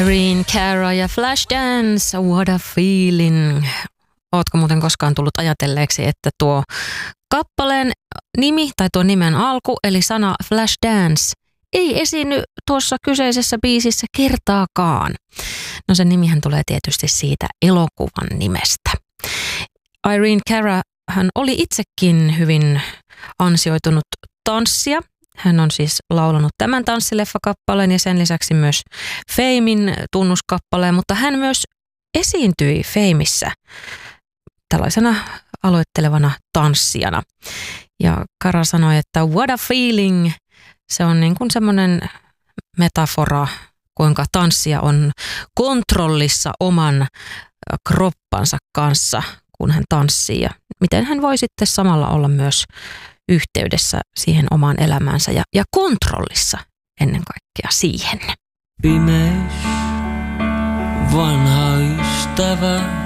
Irene Cara ja Flashdance, what a feeling. Ootko muuten koskaan tullut ajatelleeksi, että tuo kappaleen nimi tai tuo nimen alku, eli sana Flashdance, ei esiinny tuossa kyseisessä biisissä kertaakaan? No sen nimihän tulee tietysti siitä elokuvan nimestä. Irene Cara, hän oli itsekin hyvin ansioitunut tanssija. Hän on siis laulanut tämän tanssileffakappaleen ja sen lisäksi myös Famen tunnuskappaleen, mutta hän myös esiintyi Fameissä tällaisena aloittelevana tanssijana. Ja Cara sanoi, että what a feeling, se on niin kuin semmoinen metafora, kuinka tanssija on kontrollissa oman kroppansa kanssa, kun hän tanssii. Ja miten hän voi sitten samalla olla myös yhteydessä siihen omaan elämäänsä ja kontrollissa ennen kaikkea siihen. Pimeys, vanha ystävä.